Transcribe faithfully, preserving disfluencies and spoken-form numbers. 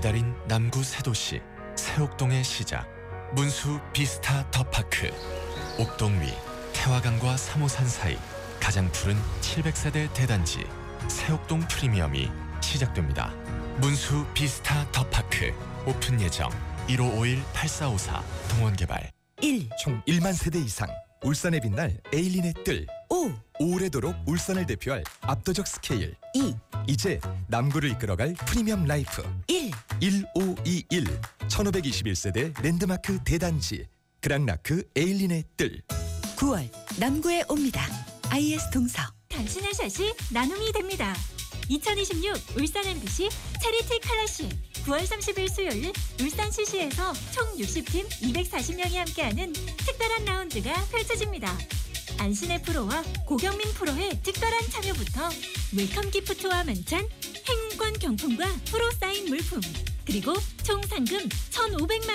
기다린 남구 새 도시 새옥동의 시작, 문수 비스타 더파크. 옥동 위 태화강과 삼호산 사이 가장 푸른 칠백 세대 대단지 새옥동 프리미엄이 시작됩니다. 문수 비스타 더파크 오픈 예정 일오오일 팔사오사 동원개발. 일. 총 일만 세대 이상 울산에 빛날 에일린의 뜰. 오. 오래도록 울산을 대표할 압도적 스케일. 이. 이제 남구를 이끌어갈 프리미엄 라이프. 일. 일오이일 천오백이십일 세대 랜드마크 대단지 그랑라크 에일린의 뜰. 구월 남구에 옵니다. 아이에스 동서. 당신의 샷이 나눔이 됩니다. 이천이십육 울산 엠비씨 체리티 칼라시 구월 삼십일 수요일 울산 시시에서 총 육십 팀 이백사십 명이 함께하는 특별한 라운드가 펼쳐집니다. 안신혜 프로와 고경민 프로의 특별한 참여부터 웰컴 기프트와 만찬, 행운권 경품과 프로 사인 물품, 그리고 총 상금 천오백만